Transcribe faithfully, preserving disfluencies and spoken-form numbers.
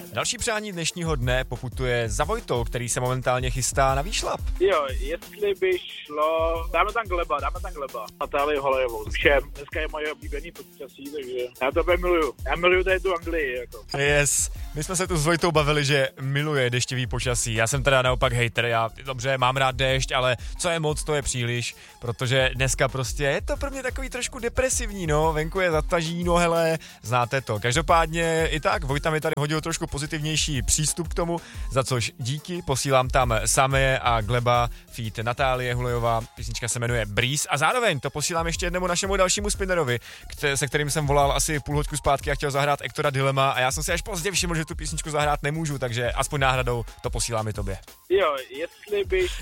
Další přání dnešního dne poputuje za Vojtou, který se momentálně chystá na výšlap. Jo, jestli by šlo, dáme tam Gleba, dáme tam Gleba. Natálii Holejovou. Všem, dneska je moje oblíbený počasí, takže já to miluju. Já miluju tady tu Anglii, jako. Yes, my jsme se tu s Vojtou bavili, že miluje deštivý počasí. Já jsem teda naopak hejter, já dobře, mám rád déšť, ale co je moc, to je příliš, protože dneska prostě je to pro mě takový trošku depresivní, no, venku je zataží, no hele, znáte to. Každopádně i tak, Vojta mi tady hodil trošku pozitivnější přístup k tomu, za což díky, posílám tam Samé a Gleba, feat Natálie Hulejová, písnička se jmenuje Breeze a zároveň to posílám ještě jednomu našemu dalšímu spinnerovi, kte- se kterým jsem volal asi půl hoďku zpátky a chtěl zahrát Ektora Dilema a já jsem si až pozdě všiml, že tu písničku zahrát nemůžu, takže aspoň náhradou to posílám i tobě. Jo, jestli by